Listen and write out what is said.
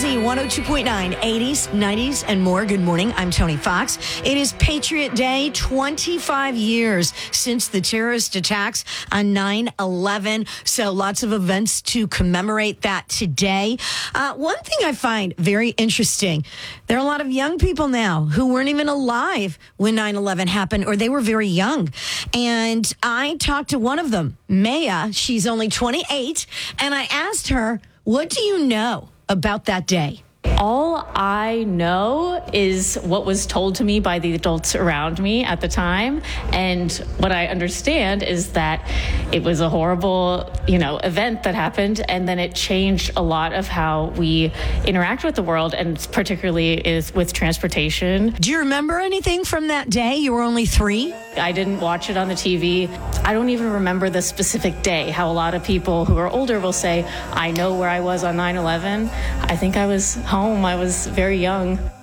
WBEZ 102.9, 80s, 90s, and more. Good morning. I'm Tony Fox. It is Patriot Day, 25 years since the terrorist attacks on 9/11. So lots of events to commemorate that today. One thing I find very interesting, there are a lot of young people now who weren't even alive when 9/11 happened, or they were very young. And I talked to one of them, Maya. She's only 28. And I asked her, what do you know about that day? All I know is what was told to me by the adults around me at the time. And what I understand is that it was a horrible, event that happened. And then it changed a lot of how we interact with the world, and particularly with transportation. Do you remember anything from that day? You were only 3. I didn't watch it on the TV. I don't even remember the specific day. How a lot of people who are older will say, I know where I was on 9/11. I think I was home. I was very young.